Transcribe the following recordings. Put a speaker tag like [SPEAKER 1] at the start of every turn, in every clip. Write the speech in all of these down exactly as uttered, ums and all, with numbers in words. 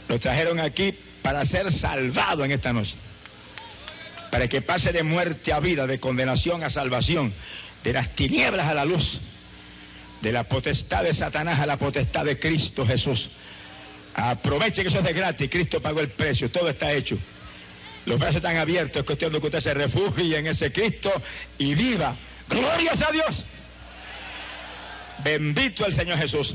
[SPEAKER 1] Lo trajeron aquí para ser salvado en esta noche. Para que pase de muerte a vida, de condenación a salvación, de las tinieblas a la luz, de la potestad de Satanás a la potestad de Cristo Jesús. Aproveche que eso es de gratis, Cristo pagó el precio, todo está hecho. Los brazos están abiertos, es cuestión de que usted se refugie en ese Cristo y viva. ¡Glorias a Dios! Bendito el Señor Jesús.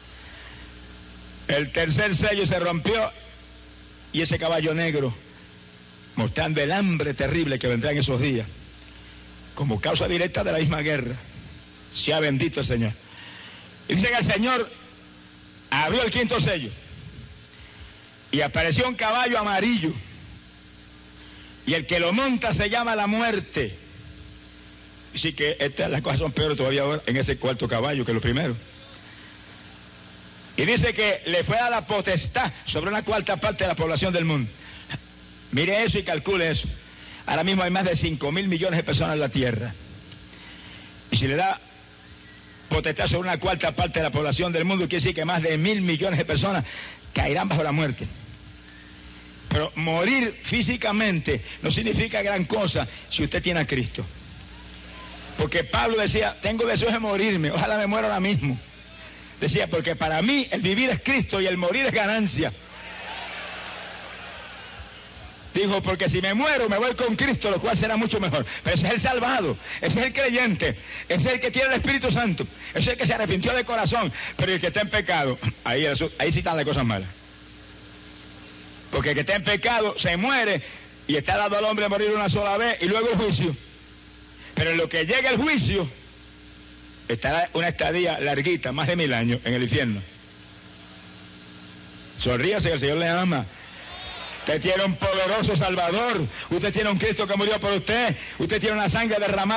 [SPEAKER 1] El tercer sello se rompió y ese caballo negro, mostrando el hambre terrible que vendrá en esos días, como causa directa de la misma guerra. Sea bendito el Señor. Y dice que el Señor abrió el quinto sello y apareció un caballo amarillo. Y el que lo monta se llama la muerte. Así que estas las cosas son peores todavía ahora en ese cuarto caballo que lo primero. Y dice que le fue a la potestad sobre una cuarta parte de la población del mundo. Mire eso y calcule eso. Ahora mismo hay más de cinco mil millones de personas en la tierra. Y si le da potestad sobre una cuarta parte de la población del mundo, quiere decir que más de mil millones de personas caerán bajo la muerte. Pero morir físicamente no significa gran cosa si usted tiene a Cristo. Porque Pablo decía, tengo deseos de morirme, ojalá me muera ahora mismo. Decía, porque para mí el vivir es Cristo y el morir es ganancia. Dijo, porque si me muero me voy con Cristo, lo cual será mucho mejor. Pero ese es el salvado, ese es el creyente, ese es el que tiene el Espíritu Santo, ese es el que se arrepintió de corazón. Pero el que está en pecado, ahí, ahí sí están las cosas malas. Porque el que está en pecado se muere y está dado al hombre a morir una sola vez y luego el juicio. Pero en lo que llega el juicio, estará una estadía larguita, más de mil años, en el infierno. Sonríase, que el Señor le ama. Usted tiene un poderoso Salvador. Usted tiene un Cristo que murió por usted. Usted tiene una sangre derramada.